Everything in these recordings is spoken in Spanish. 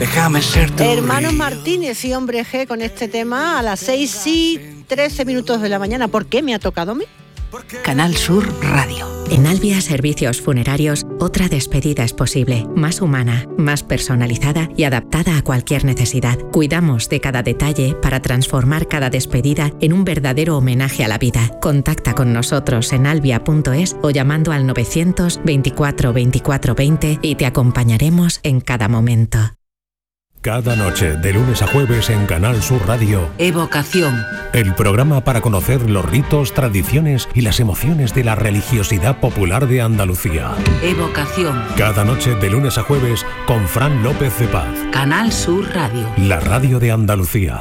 déjame ser tu Hermanos río. Martínez y Hombre G con este tema a las 6:13 de la mañana. ¿Por qué me ha tocado a mí? Canal Sur Radio. En Albia Servicios Funerarios, otra despedida es posible, más humana, más personalizada y adaptada a cualquier necesidad. Cuidamos de cada detalle para transformar cada despedida en un verdadero homenaje a la vida. Contacta con nosotros en albia.es o llamando al 924 24 20 y te acompañaremos en cada momento. Cada noche, de lunes a jueves en Canal Sur Radio, Evocación. el programa para conocer los ritos, tradiciones y las emociones de la religiosidad popular de Andalucía. Evocación. Cada noche, de lunes a jueves, con Fran López de Paz. Canal Sur Radio. La radio de Andalucía.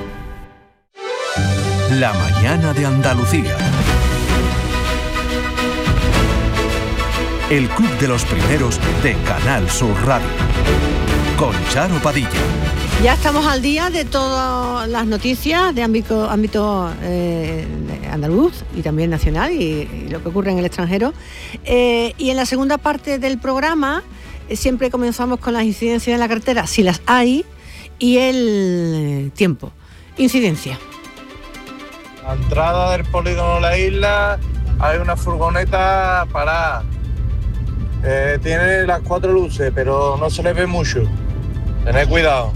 La mañana de Andalucía. El Club de los Primeros de Canal Sur Radio. Con Charo Padilla. Ya estamos al día de todas las noticias de ámbito andaluz y también nacional y lo que ocurre en el extranjero. Y en la segunda parte del programa siempre comenzamos con las incidencias en la carretera, si las hay, y el tiempo. Incidencia. A la entrada del polígono de la isla hay una furgoneta parada. Tiene las 4 luces, pero no se le ve mucho. Tened cuidado.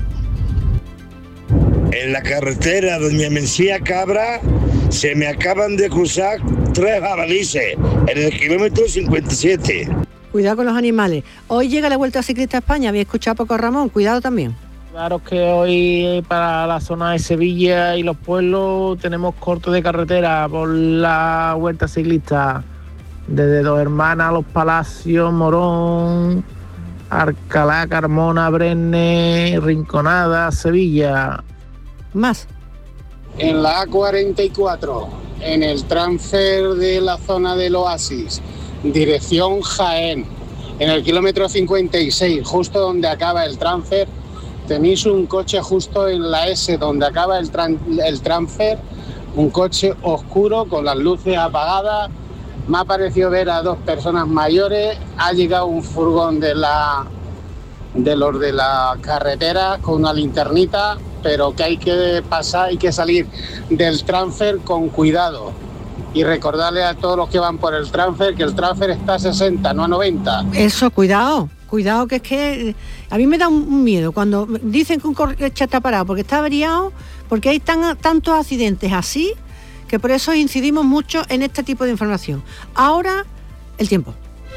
En la carretera Doña Mencía Cabra se me acaban de cruzar 3 jabalíes en el kilómetro 57. Cuidado con los animales. Hoy llega la Vuelta Ciclista a España. Había escuchado poco a Ramón. Cuidado también. Claro que hoy para la zona de Sevilla y los pueblos tenemos corto de carretera por la Vuelta Ciclista. Desde Dos Hermanas, Los Palacios, Morón, Alcalá, Carmona, Brenes, Rinconada, Sevilla. Más. En la A44, en el transfer de la zona del Oasis, dirección Jaén, en el kilómetro 56, justo donde acaba el transfer, tenéis un coche justo en la S donde acaba el transfer, un coche oscuro con las luces apagadas. Me ha parecido ver a 2 personas mayores. Ha llegado un furgón de los de la carretera con una linternita, pero que hay que pasar, hay que salir del transfer con cuidado. Y recordarle a todos los que van por el transfer que el transfer está a 60, no a 90. Eso, cuidado, que es que a mí me da un miedo cuando dicen que un coche está parado porque está averiado, porque hay tantos accidentes así, que por eso incidimos mucho en este tipo de información. Ahora, el tiempo.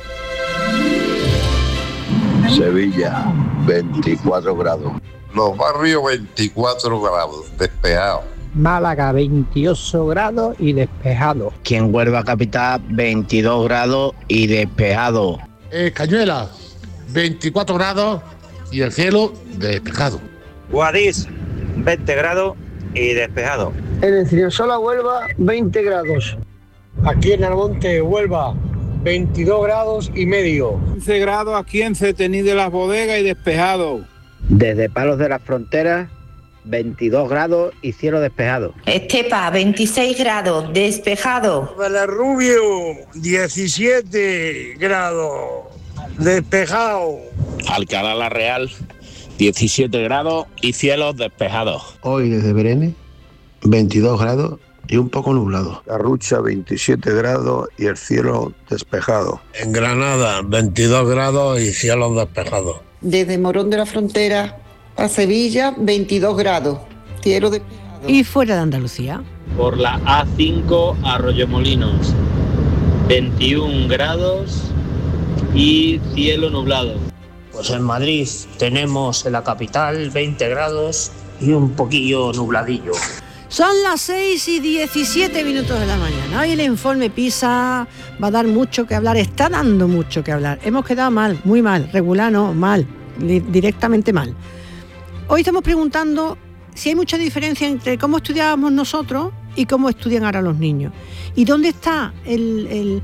Sevilla, 24 grados. Los Barrios, 24 grados, despejado. Málaga, 28 grados y despejado. Aquí en Huelva capital, 22 grados y despejado. Cañuelas, 24 grados y el cielo despejado. Guadix, 20 grados y despejado. En el Ciriosola, Huelva, 20 grados. Aquí en Almonte, Huelva, 22 grados y medio. 15 grados aquí en Cetení de las Bodegas y despejado. Desde Palos de las Fronteras, 22 grados y cielo despejado. Estepa, 26 grados, despejado. Valerrubio, 17 grados, despejado. Alcalá la Real, 17 grados y cielos despejados. Hoy desde Brenes, 22 grados y un poco nublado. Garrucha, 27 grados y el cielo despejado. En Granada, 22 grados y cielos despejados. Desde Morón de la Frontera a Sevilla, 22 grados, cielo despejado. ¿Y fuera de Andalucía? Por la A5 Arroyomolinos, 21 grados y cielo nublado. Pues en Madrid tenemos en la capital 20 grados y un poquillo nubladillo. Son las 6:17 de la mañana. Hoy el informe PISA va a dar mucho que hablar, está dando mucho que hablar. Hemos quedado mal, muy mal, regular no, mal, directamente mal. Hoy estamos preguntando si hay mucha diferencia entre cómo estudiábamos nosotros y cómo estudian ahora los niños. ¿Y dónde está el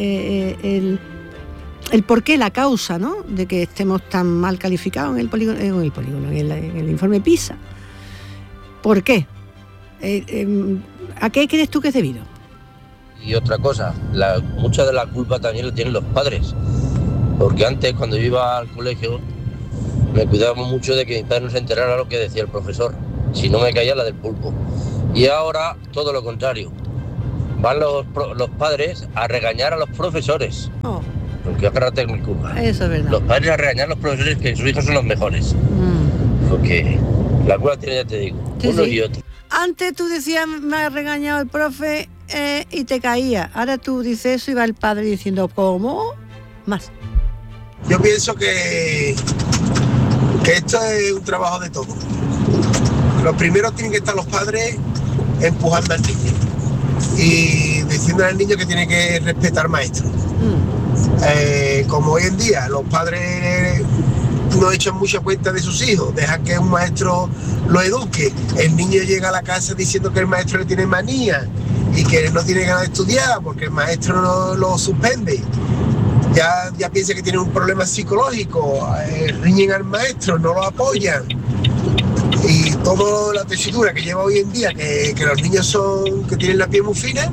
por qué, la causa, ¿no?, de que estemos tan mal calificados en el informe PISA? ¿Por qué? ¿A qué crees tú que es debido? Y otra cosa, mucha de la culpa también lo tienen los padres, porque antes cuando yo iba al colegio me cuidaba mucho de que mi padre no se enterara lo que decía el profesor, si no me caía la del pulpo. Y ahora todo lo contrario, van los padres a regañar a los profesores. Porque yo creo que tengo mi culpa. Eso es verdad. Los padres a regañar a los profesores que sus hijos son los mejores. Porque la culpa tiene, ya te digo, uno y otro. Antes tú decías, me ha regañado el profe y te caía. Ahora tú dices eso y va el padre diciendo, ¿cómo? Más. Yo pienso que esto es un trabajo de todos. Lo primero tienen que estar los padres empujando al niño y diciendo al niño que tiene que respetar al maestro. Como hoy en día los padres no echan mucha cuenta de sus hijos, dejan que un maestro lo eduque. El niño llega a la casa diciendo que el maestro le tiene manía y que no tiene ganas de estudiar porque el maestro no lo suspende. Ya piensa que tiene un problema psicológico, riñen al maestro, no lo apoyan. Y toda la tesitura que lleva hoy en día, que los niños que tienen la piel muy fina,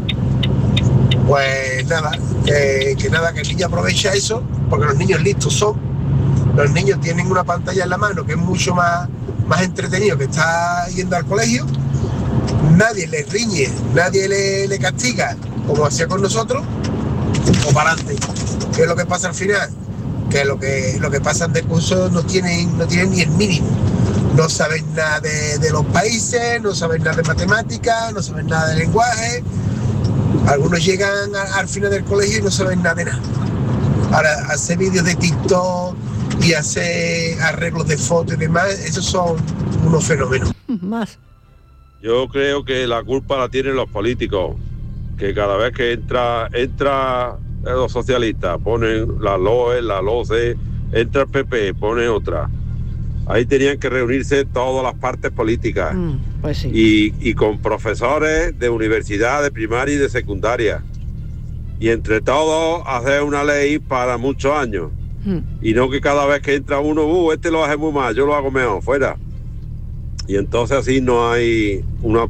pues nada, que el niño aprovecha eso, porque los niños listos son. Los niños tienen una pantalla en la mano que es mucho más entretenido que estar yendo al colegio. Nadie les riñe, nadie le castiga, como hacía con nosotros, o para adelante. ¿Qué es lo que pasa al final? Que lo que pasa de curso no tienen ni el mínimo. No saben nada de los países, no saben nada de matemáticas, no saben nada de lenguaje. Algunos llegan al final del colegio y no saben nada de nada. Ahora, hacer vídeos de TikTok y hacer arreglos de fotos y demás, esos son unos fenómenos. Más. Yo creo que la culpa la tienen los políticos, que cada vez que entra los socialistas, ponen la LOE, la LOCE, entra el PP, ponen otra. Ahí tenían que reunirse todas las partes políticas, pues sí. y con profesores de universidad, de primaria y de secundaria. Y entre todos hacer una ley para muchos años. Y no que cada vez que entra uno, este lo hace muy mal, yo lo hago mejor, fuera. Y entonces así no hay unos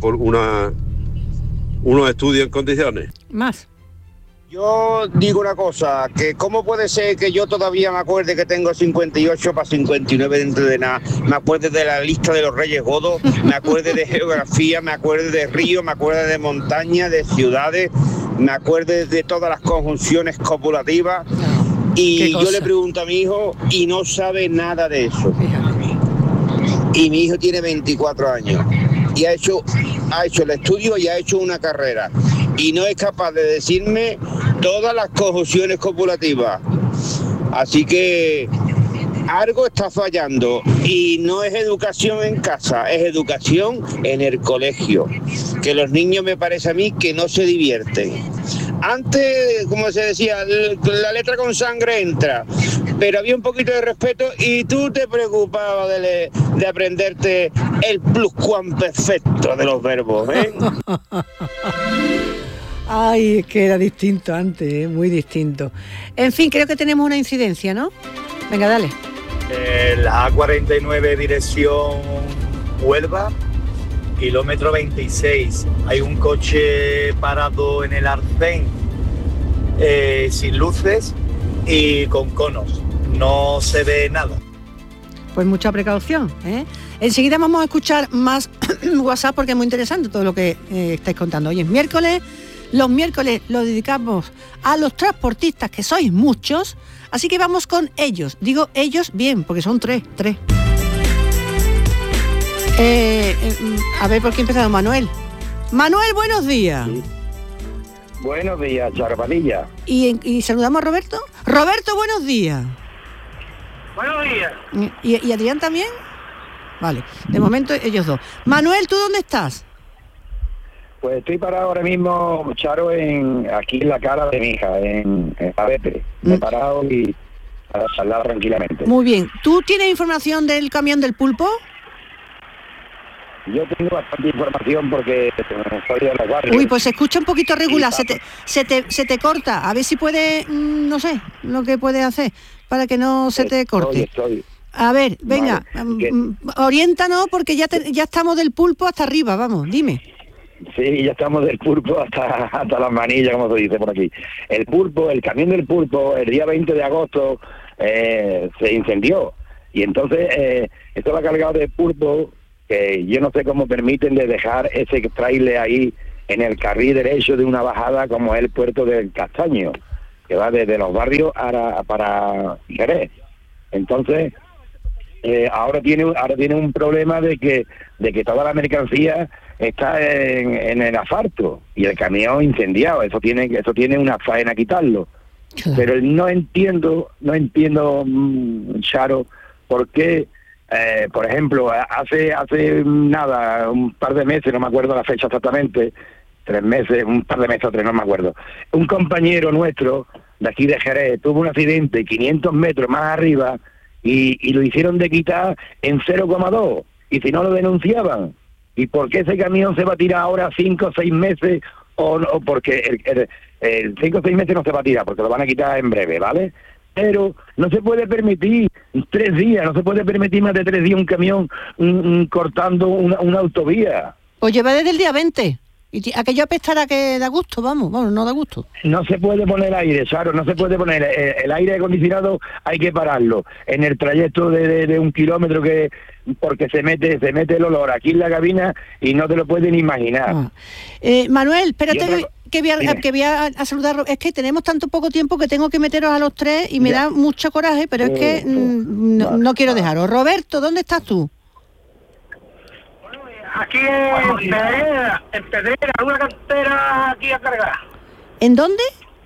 estudios en condiciones. Más. Yo digo una cosa, que cómo puede ser que yo todavía me acuerde que tengo 58 para 59 dentro de nada, me acuerde de la lista de los Reyes Godos, me acuerde de geografía, me acuerde de ríos, me acuerde de montañas, de ciudades, me acuerde de todas las conjunciones copulativas, y yo le pregunto a mi hijo y no sabe nada de eso. Y mi hijo tiene 24 años y ha hecho el estudio y ha hecho una carrera y no es capaz de decirme todas las conjunciones copulativas. Así que algo está fallando y no es educación en casa, es educación en el colegio. Que los niños, me parece a mí, que no se divierten. Antes, como se decía, la letra con sangre entra, pero había un poquito de respeto y tú te preocupabas de aprenderte el pluscuamperfecto de los verbos, ¿eh? Ay, es que era distinto antes, muy distinto. En fin, creo que tenemos una incidencia, ¿no? Venga, dale. La A49 dirección Huelva, kilómetro 26. Hay un coche parado en el arcén sin luces y con conos. No se ve nada. Pues mucha precaución, ¿eh? Enseguida vamos a escuchar más WhatsApp porque es muy interesante todo lo que estáis contando. Hoy es miércoles. Los miércoles los dedicamos a los transportistas, que sois muchos, así que vamos con ellos. Digo ellos bien, porque son tres. A ver, ¿por qué empezamos? Manuel, buenos días. Sí. Buenos días, Charpadilla. ¿Y saludamos a Roberto? Roberto, buenos días. Buenos días. ¿Y Adrián también? Vale, de momento ellos dos. Manuel, ¿tú dónde estás? Pues estoy parado ahora mismo, Charo, aquí en la cara de mi hija, en Abete. Me he parado y para charlar tranquilamente. Muy bien. ¿Tú tienes información del camión del pulpo? Yo tengo bastante información porque soy de los barrios. Uy, pues se escucha un poquito regular, se te corta. A ver si puede, no sé, lo que puedes hacer para que no se te corte. Estoy. A ver, venga, vale. Oriéntanos porque ya estamos del pulpo hasta arriba, vamos, dime. Sí, ya estamos del pulpo hasta las manillas, como se dice por aquí. El camión del pulpo, el día 20 de agosto se incendió Y entonces esto va cargado de pulpo, que yo no sé cómo permiten de dejar ese trailer ahí en el carril derecho de una bajada como es el puerto del Castaño, que va desde los barrios para Jerez. Entonces, ahora tiene un problema de que toda la mercancía está en el asfalto y el camión incendiado. Eso tiene una faena quitarlo. Claro. Pero no entiendo, Charo, por qué, por ejemplo, hace nada, un par de meses, no me acuerdo la fecha exactamente, 3 meses, un par de meses o 3, no me acuerdo, un compañero nuestro de aquí de Jerez tuvo un accidente 500 metros más arriba y lo hicieron de quitar en 0,2, y si no lo denunciaban. ¿Y por qué ese camión se va a tirar ahora 5 o 6 meses? O porque el 5 o 6 meses no se va a tirar, porque lo van a quitar en breve, ¿vale? Pero no se puede permitir 3 días, no se puede permitir más de 3 días un camión cortando una autovía. Pues lleva desde el día 20. Y aquello apestará que da gusto, vamos, no da gusto. No se puede poner aire, Charo, no se puede poner. El aire acondicionado hay que pararlo. En el trayecto de 1 kilómetro, porque se mete el olor aquí en la cabina y no te lo pueden imaginar. Manuel, espérate que voy a saludar. Es que tenemos tanto poco tiempo que tengo que meteros a los 3 y me da mucho coraje, pero es que no quiero dejaros. Roberto, ¿dónde estás tú? Aquí en Pedrera, una cantera aquí a cargar. ¿En dónde?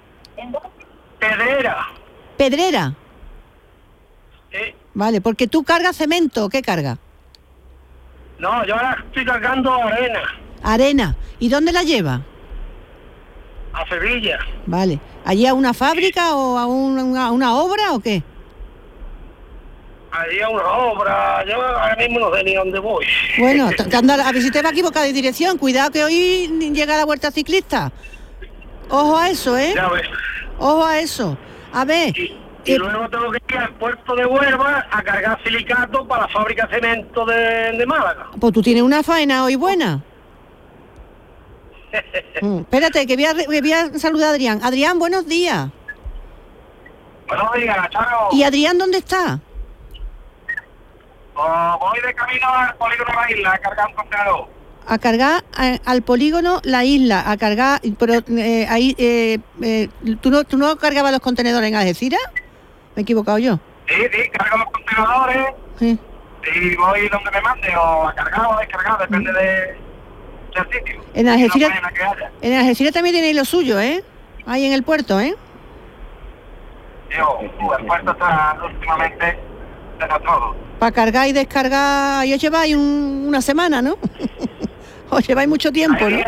Pedrera. Sí. Vale, porque tú cargas cemento, ¿qué cargas? No, yo ahora estoy cargando Arena. ¿Y dónde la lleva? A Sevilla. Vale. ¿Allí a una fábrica o a una obra o qué? Allí a una obra, yo ahora mismo no sé ni dónde voy. Bueno, a ver si te va equivocado de dirección. Cuidado que hoy llega la vuelta ciclista. Ojo a eso, ¿eh? Ya ves. Ojo a eso. A ver. Y luego tengo que ir al puerto de Huelva a cargar silicato para la fábrica de cemento de Málaga. Pues tú tienes una faena hoy buena. Espérate, que voy a saludar a Adrián. Adrián, buenos días. Buenos días, Charo. ¿Y Adrián dónde está? Voy de camino al polígono La Isla a cargar un contenedor. A cargar al polígono La Isla, a cargar, pero ahí, ¿tú no cargabas los contenedores en Algeciras? ¿Me he equivocado yo? Sí, cargo los contenedores. Sí. Y voy donde me mande, o a cargar o a descargar, depende del sitio. En Algeciras también tenéis lo suyo, ¿eh? Ahí en el puerto, ¿eh? El puerto está últimamente de todo. Para cargar y descargar, y os lleváis una semana, ¿no? Os lleváis mucho tiempo, ¿no?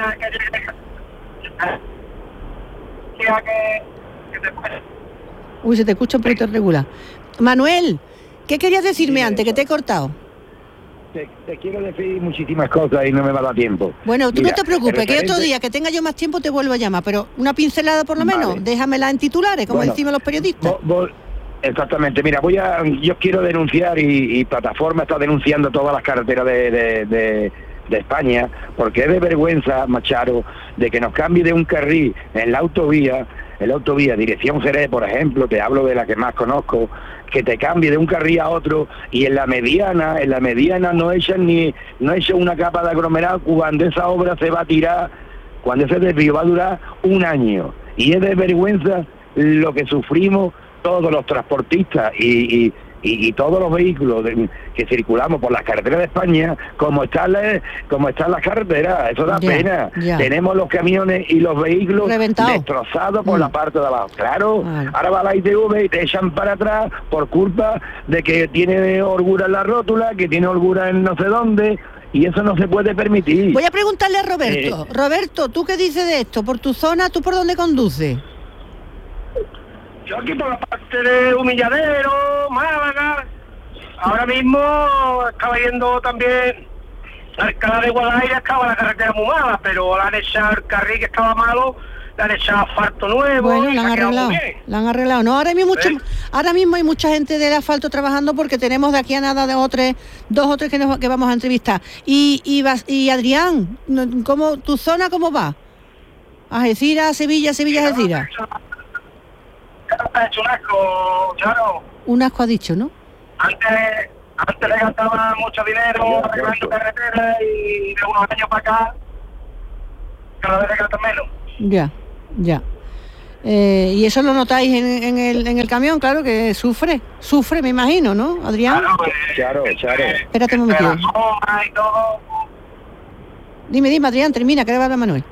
Uy, se te escucha un poquito regular. Manuel, ¿qué querías decirme antes, que te he cortado? Te quiero decir muchísimas cosas y no me va a dar tiempo. Bueno, tú no te preocupes, que otro día que tenga yo más tiempo te vuelvo a llamar, pero una pincelada por lo menos, déjamela en titulares, como decimos los periodistas. Exactamente, mira, yo quiero denunciar y Plataforma está denunciando todas las carreteras de España, porque es de vergüenza, Macharo, de que nos cambie de un carril en la autovía dirección Jerez, por ejemplo, te hablo de la que más conozco, que te cambie de un carril a otro y en la mediana no echan una capa de aglomerado cuando esa obra se va a tirar, cuando ese desvío va a durar 1 año. Y es de vergüenza lo que sufrimos todos los transportistas y todos los vehículos que circulamos por las carreteras de España, como están las carreteras, eso da pena. Tenemos los camiones y los vehículos destrozados por la parte de abajo. Claro, ahora va la ITV y te echan para atrás por culpa de que tiene holgura en la rótula, que tiene holgura en no sé dónde, y eso no se puede permitir. Voy a preguntarle a Roberto. Roberto, ¿tú qué dices de esto? ¿Por tu zona, tú por dónde conduces? Yo aquí por la parte de Humilladero, Málaga. Ahora mismo estaba yendo también a Alcalá de Guadaira, estaba la carretera muy mala, pero la han echado el carril que estaba malo, le han echado asfalto nuevo. Bueno, la han arreglado. No, ahora mismo hay mucha gente del asfalto trabajando porque tenemos de aquí a nada dos o tres que vamos a entrevistar. Y Adrián, ¿tu zona cómo va? Algeciras, Sevilla, Algeciras. Ha hecho un asco, claro. Un asco ha dicho, ¿no? Antes le gastaba mucho dinero arreglando carreteras y de unos años para acá cada vez le gastan menos. Ya. Y eso lo notáis en el camión, claro, que sufre, me imagino, ¿no, Adrián? Claro. Espérate un momentito. Dime, Adrián, termina, que le va a hablar Manuel.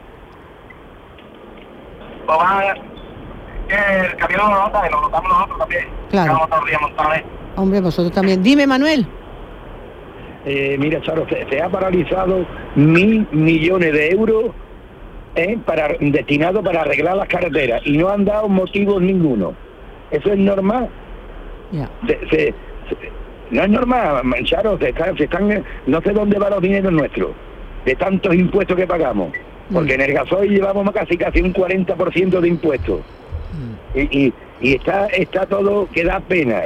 Pues va, el camión lo nota y lo notamos nosotros también. Claro. Estamos todos los días montados. Hombre, vosotros también. Dime, Manuel. Mira, Charo, se ha paralizado 1.000 millones de euros destinado para arreglar las carreteras y no han dado motivos ninguno. ¿Eso es normal? Ya. No es normal, Charo, se están, no sé dónde van los dineros nuestros, de tantos impuestos que pagamos, porque en el gasoil llevamos casi un 40% de impuestos. Y está todo que da pena,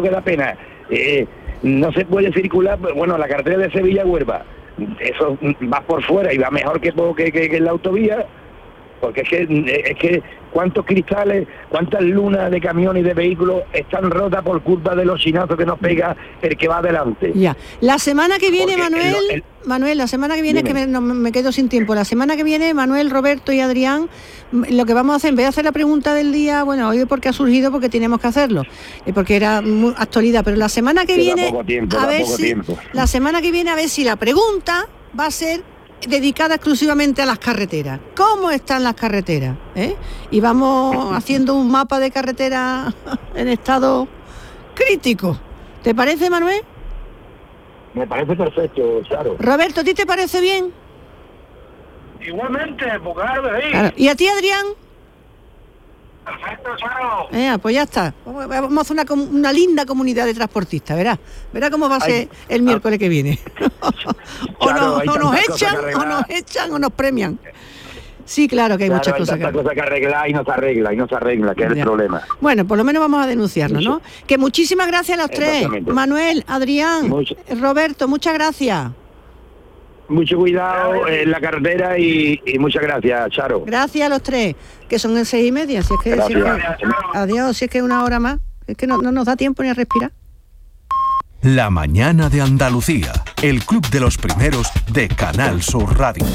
no se puede circular, bueno, la carretera de Sevilla-Huelva, eso va por fuera y va mejor que en la autovía, porque es que cuántos cristales, cuántas lunas de camiones y de vehículos están rotas por culpa de los chinazos que nos pega el que va adelante. Ya. La semana que viene, porque Manuel, la semana que viene, Dime. es que me quedo sin tiempo. La semana que viene, Manuel, Roberto y Adrián, lo que vamos a hacer, en vez de hacer la pregunta del día, bueno, hoy porque ha surgido, porque teníamos que hacerlo, porque era actualidad, pero la semana que viene, la semana que viene, a ver si la pregunta va a ser dedicada exclusivamente a las carreteras. ¿Cómo están las carreteras? Y vamos haciendo un mapa de carreteras en estado crítico. ¿Te parece, Manuel? Me parece perfecto, Charo. Roberto, ¿a ti te parece bien? Igualmente, pues claro, Claro. ¿Y a ti, Adrián? Perfecto, Charo. Pues ya está. Vamos a hacer una linda comunidad de transportistas, verás cómo va a ser el miércoles que viene. o nos echan o nos premian. Sí, claro que hay muchas cosas que arreglar y no se arregla, que es el problema. Bueno, por lo menos vamos a denunciarlo, ¿no? Que muchísimas gracias a los tres. Manuel, Adrián, Roberto, muchas gracias. Mucho cuidado en la carretera y muchas gracias, Charo. Gracias a los tres, que son 6:30. Adiós, si es que es una hora más. Es que no nos da tiempo ni a respirar. La mañana de Andalucía, el club de los primeros de Canal Sur Radio.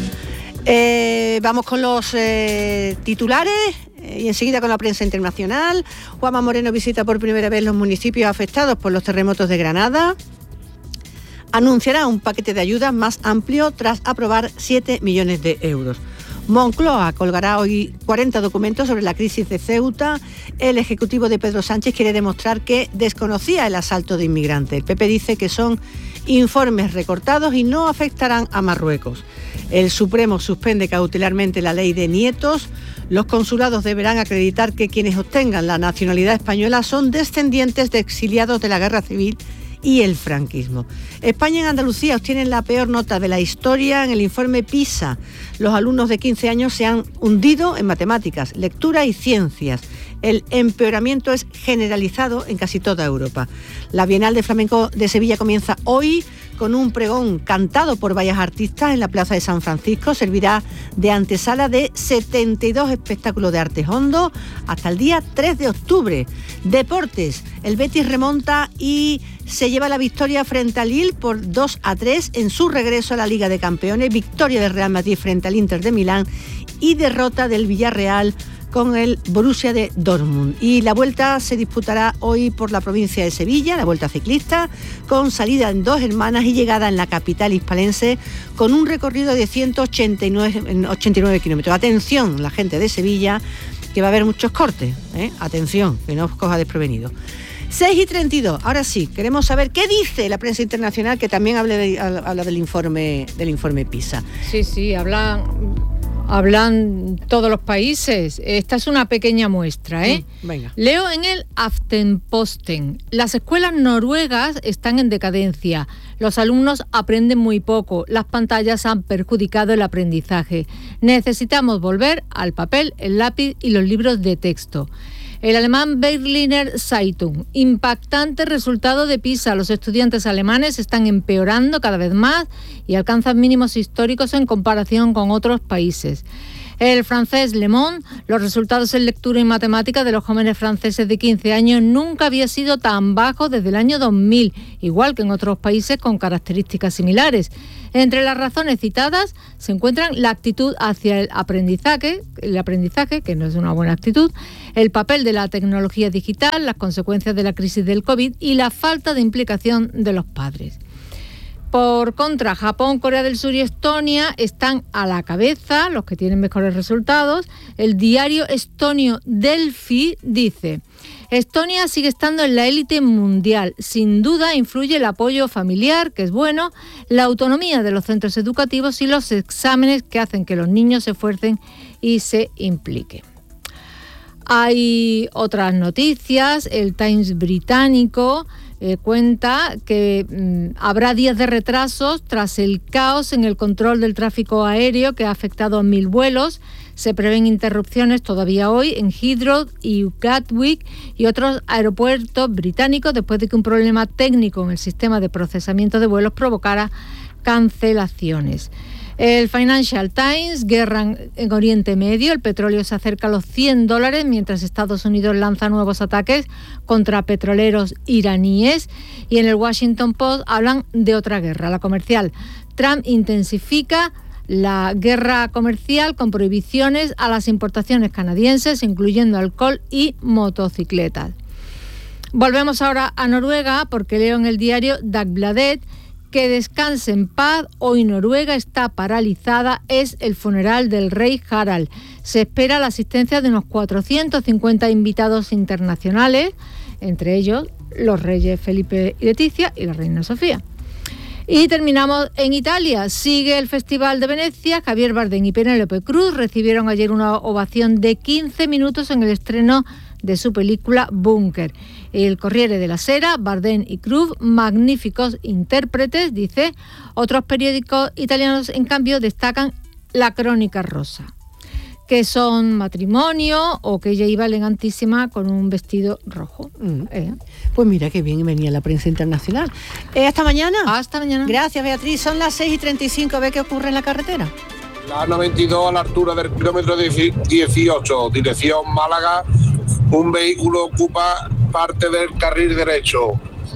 Vamos con los titulares y enseguida con la prensa internacional. Juanma Moreno visita por primera vez los municipios afectados por los terremotos de Granada. Anunciará un paquete de ayudas más amplio tras aprobar 7 millones de euros. Moncloa colgará hoy 40 documentos sobre la crisis de Ceuta. El ejecutivo de Pedro Sánchez quiere demostrar que desconocía el asalto de inmigrantes. El PP dice que son informes recortados y no afectarán a Marruecos. El Supremo suspende cautelarmente la ley de nietos. Los consulados deberán acreditar que quienes obtengan la nacionalidad española son descendientes de exiliados de la Guerra Civil y el franquismo. España y Andalucía obtienen la peor nota de la historia en el informe PISA. Los alumnos de 15 años se han hundido en matemáticas, lectura y ciencias. El empeoramiento es generalizado en casi toda Europa. La Bienal de Flamenco de Sevilla comienza hoy con un pregón cantado por varios artistas en la Plaza de San Francisco. Servirá de antesala de 72 espectáculos de arte hondo hasta el día 3 de octubre. Deportes, el Betis remonta y se lleva la victoria frente al Lille por 2-3 en su regreso a la Liga de Campeones. Victoria del Real Madrid frente al Inter de Milán y derrota del Villarreal con el Borussia de Dortmund. Y la vuelta se disputará hoy por la provincia de Sevilla, la vuelta ciclista, con salida en Dos Hermanas y llegada en la capital hispalense, con un recorrido de 189 kilómetros. Atención, la gente de Sevilla, que va a haber muchos cortes, atención, que no os coja desprevenido. 6:32, ahora sí, queremos saber qué dice la prensa internacional, que también habla del informe PISA. Sí, hablan todos los países. Esta es una pequeña muestra, Venga. Leo en el Aftenposten. Las escuelas noruegas están en decadencia. Los alumnos aprenden muy poco. Las pantallas han perjudicado el aprendizaje. Necesitamos volver al papel, el lápiz y los libros de texto. El alemán Berliner Zeitung. Impactante resultado de PISA. Los estudiantes alemanes están empeorando cada vez más y alcanzan mínimos históricos en comparación con otros países. El francés Le Monde, los resultados en lectura y matemáticas de los jóvenes franceses de 15 años nunca había sido tan bajo desde el año 2000, igual que en otros países con características similares. Entre las razones citadas se encuentran la actitud hacia el aprendizaje, que no es una buena actitud, el papel de la tecnología digital, las consecuencias de la crisis del COVID y la falta de implicación de los padres. Por contra, Japón, Corea del Sur y Estonia están a la cabeza, los que tienen mejores resultados. El diario estonio Delfi dice: Estonia sigue estando en la élite mundial. Sin duda influye el apoyo familiar, que es bueno, la autonomía de los centros educativos y los exámenes que hacen que los niños se esfuercen y se impliquen. Hay otras noticias. El Times británico cuenta que habrá días de retrasos tras el caos en el control del tráfico aéreo que ha afectado a 1.000 vuelos. Se prevén interrupciones todavía hoy en Heathrow y Gatwick y otros aeropuertos británicos después de que un problema técnico en el sistema de procesamiento de vuelos provocara cancelaciones. El Financial Times, guerra en Oriente Medio, el petróleo se acerca a los $100 mientras Estados Unidos lanza nuevos ataques contra petroleros iraníes, y en el Washington Post hablan de otra guerra, la comercial. Trump intensifica la guerra comercial con prohibiciones a las importaciones canadienses, incluyendo alcohol y motocicletas. Volvemos ahora a Noruega porque leo en el diario Dagbladet: que descanse en paz, hoy Noruega está paralizada, es el funeral del rey Harald. Se espera la asistencia de unos 450 invitados internacionales, entre ellos los reyes Felipe y Leticia y la reina Sofía. Y terminamos en Italia. Sigue el Festival de Venecia. Javier Bardem y Penélope Cruz recibieron ayer una ovación de 15 minutos en el estreno de su película Bunker. El Corriere della Sera: Bardem y Cruz, magníficos intérpretes, dice. Otros periódicos italianos, en cambio, destacan La Crónica Rosa, que son matrimonio o que ella iba elegantísima con un vestido rojo. Pues mira qué bien venía la prensa internacional. Hasta mañana. Hasta mañana. Gracias, Beatriz. Son las 6:35. Ve qué ocurre en la carretera. La 92 a la altura del kilómetro 18, dirección Málaga. Un vehículo ocupa parte del carril derecho.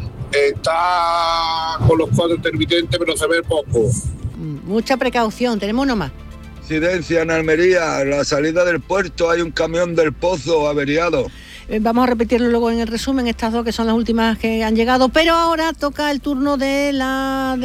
Está con los cuadros intermitentes, pero se ve poco. Mucha precaución. Tenemos uno más. Incidencia en Almería, a la salida del puerto hay un camión del Pozo averiado. Vamos a repetirlo luego en el resumen, estas dos que son las últimas que han llegado, pero ahora toca el turno de la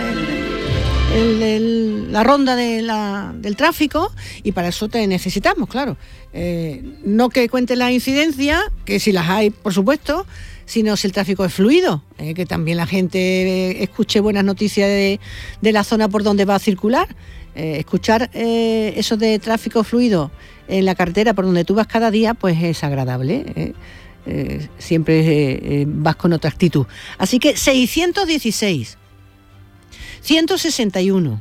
ronda del tráfico, y para eso te necesitamos, claro. No que cuentes la incidencia, que si las hay, por supuesto, sino si el tráfico es fluido, que también la gente escuche buenas noticias de la zona por donde va a circular. Escuchar eso de tráfico fluido en la carretera por donde tú vas cada día, pues es agradable. Siempre vas con otra actitud. Así que 616, 161,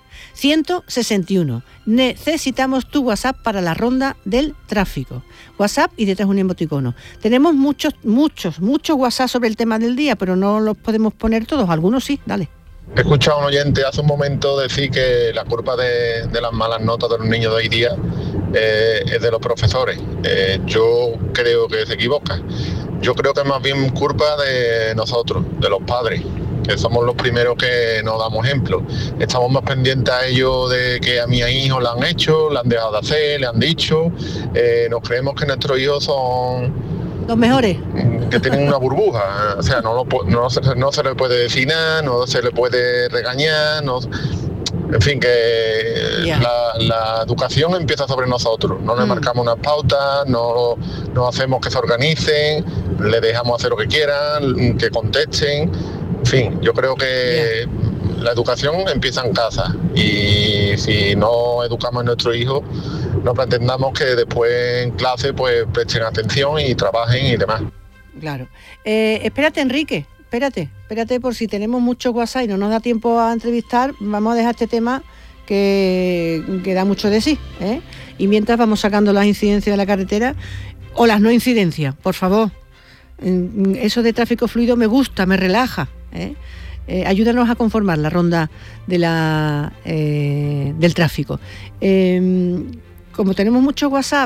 161. Necesitamos tu WhatsApp para la ronda del tráfico. WhatsApp y detrás un emoticono. Tenemos muchos WhatsApp sobre el tema del día, pero no los podemos poner todos. Algunos sí, dale. He escuchado a un oyente hace un momento decir que la culpa de las malas notas de los niños de hoy día es de los profesores. Yo creo que se equivoca. Yo creo que es más bien culpa de nosotros, de los padres, que somos los primeros que nos damos ejemplo. Estamos más pendientes a ellos de que a mi hijo lo han hecho, lo han dejado de hacer, le han dicho. Nos creemos que nuestros hijos son los mejores, que tienen una burbuja, o sea, no se le puede decir nada, no se le puede regañar, en fin, que la educación empieza sobre nosotros. No le marcamos unas pautas, no hacemos que se organicen, le dejamos hacer lo que quieran, que contesten. En fin, yo creo que la educación empieza en casa, y si no educamos a nuestros hijos, no pretendamos que después en clase pues presten atención y trabajen y demás. Claro. Espérate, Enrique, espérate, por si tenemos mucho WhatsApp y no nos da tiempo a entrevistar, vamos a dejar este tema que da mucho de sí, y mientras vamos sacando las incidencias de la carretera o las no incidencias, por favor. Eso de tráfico fluido me gusta, me relaja, ayúdanos a conformar la ronda de del tráfico. como tenemos mucho WhatsApp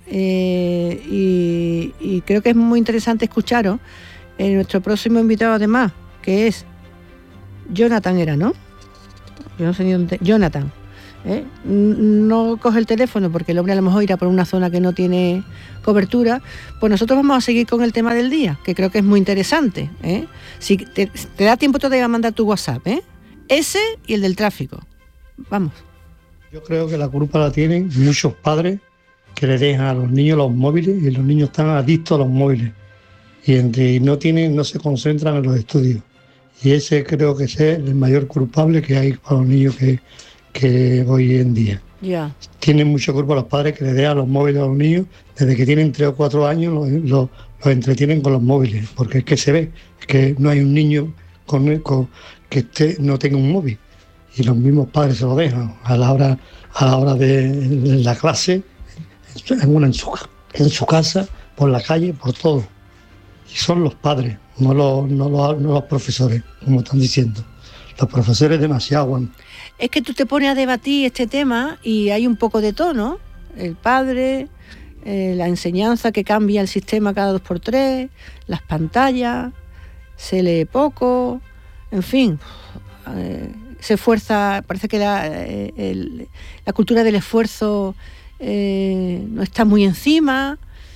y creo que es muy interesante escucharos, nuestro próximo invitado además, que es Jonathan, era, ¿no? Yo no sé ni dónde. Jonathan. No coge el teléfono porque el hombre a lo mejor irá por una zona que no tiene cobertura. Pues nosotros vamos a seguir con el tema del día, que creo que es muy interesante. Si te da tiempo todavía a mandar tu WhatsApp, ese y el del tráfico. Vamos. Yo creo que la culpa la tienen muchos padres que le dejan a los niños los móviles y los niños están adictos a los móviles y no se concentran en los estudios. Y ese creo que es el mayor culpable que hay para los niños que hoy en día. Yeah. Tienen mucha culpa los padres que le dejan los móviles a los niños desde que tienen 3 o 4 años, los entretienen con los móviles, porque es que se ve, es que no hay un niño que no tenga un móvil, y los mismos padres se lo dejan a la hora de la clase, en su casa, por la calle, por todo. Y son los padres, no los profesores, como están diciendo. Los profesores demasiado aguantan. Es que tú te pones a debatir este tema y hay un poco de todo, ¿no? El padre, la enseñanza que cambia el sistema cada 2x3, las pantallas, se lee poco, en fin, se esfuerza, parece que la cultura del esfuerzo no está muy encima,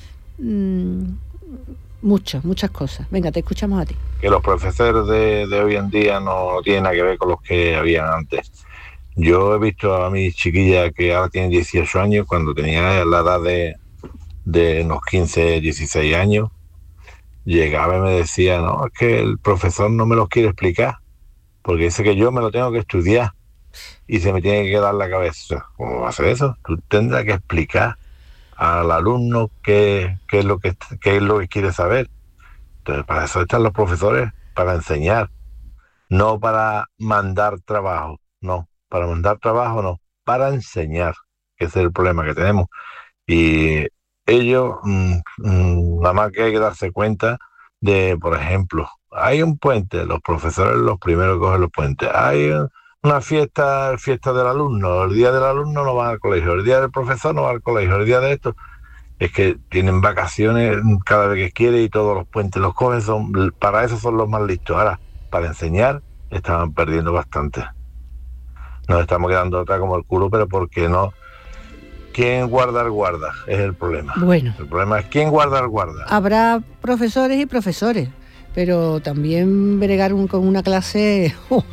muchas cosas. Venga, te escuchamos a ti. Que los profesores de hoy en día no tienen nada que ver con los que habían antes. Yo he visto a mi chiquilla que ahora tiene 18 años, cuando tenía la edad de unos 15, 16 años, llegaba y me decía, no, es que el profesor no me lo quiere explicar, porque dice que yo me lo tengo que estudiar y se me tiene que quedar la cabeza. ¿Cómo va a ser eso? Tú tendrás que explicar al alumno qué es lo que quiere saber. Entonces, para eso están los profesores, para enseñar, no para mandar trabajo, no. Para mandar trabajo no, para enseñar, que ese es el problema que tenemos. Y ellos, nada más que hay que darse cuenta de, por ejemplo, hay un puente, los profesores los primeros que cogen los puentes, hay una fiesta del alumno, el día del alumno no van al colegio, el día del profesor no va al colegio, el día de esto, es que tienen vacaciones cada vez que quiere y todos los puentes los cogen, para eso son los más listos. Ahora, para enseñar, estaban perdiendo bastante. Nos estamos quedando otra como el culo, pero porque no. ¿Quién guarda el guarda? Es el problema. Bueno. El problema es quién guarda el guarda. Habrá profesores y profesores, pero también bregar con una clase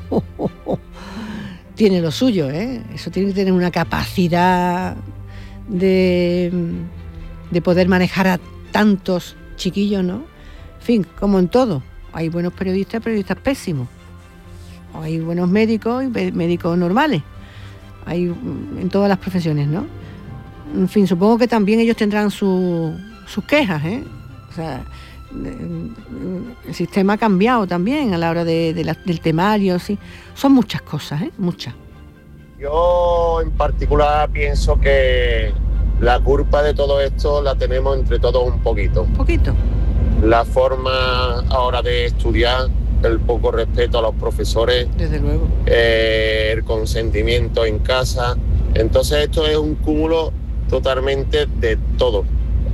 tiene lo suyo, ¿eh? Eso tiene que tener una capacidad de poder manejar a tantos chiquillos, ¿no? En fin, como en todo. Hay buenos periodistas y periodistas pésimos. Hay buenos médicos y médicos normales. Hay en todas las profesiones, ¿no? En fin, supongo que también ellos tendrán sus quejas, ¿eh? O sea, el sistema ha cambiado también a la hora del temario, sí. Son muchas cosas, ¿eh? Muchas. Yo en particular pienso que la culpa de todo esto la tenemos entre todos un poquito. Un poquito. La forma ahora de estudiar, el poco respeto a los profesores, desde luego, el consentimiento en casa. Entonces esto es un cúmulo totalmente de todo,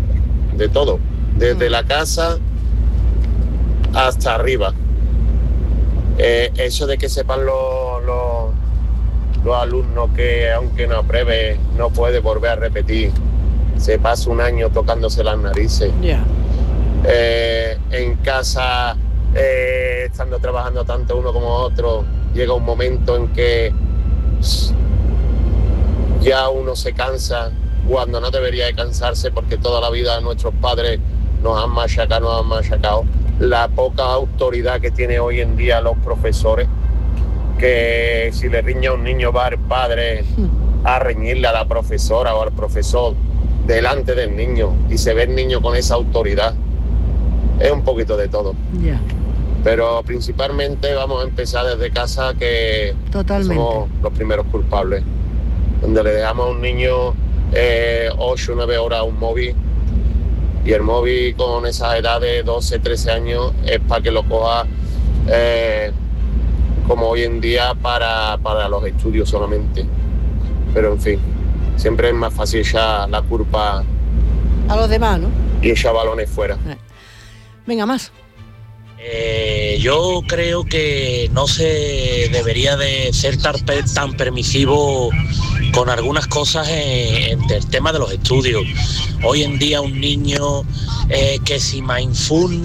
desde la casa hasta arriba. Eso de que sepan los alumnos que aunque no apruebe no puede volver a repetir, se pasa un año tocándose las narices. Yeah. En casa, estando trabajando tanto uno como otro, llega un momento en que ya uno se cansa cuando no debería de cansarse, porque toda la vida nuestros padres nos han machacado. La poca autoridad que tiene hoy en día los profesores, que si le riña a un niño va el padre a reñirle a la profesora o al profesor delante del niño y se ve el niño con esa autoridad. Es un poquito de todo. Yeah. Pero principalmente vamos a empezar desde casa, que somos los primeros culpables. Donde le dejamos a un niño 8 o 9 horas un móvil, y el móvil con esa edad de 12, 13 años es para que lo coja como hoy en día para los estudios solamente. Pero en fin, Siempre es más fácil echar la culpa a los demás, ¿no? Y echar balones fuera. Venga, más. Yo creo que no se debería de ser tan permisivo con algunas cosas en el tema de los estudios. Hoy en día un niño que si mindfulness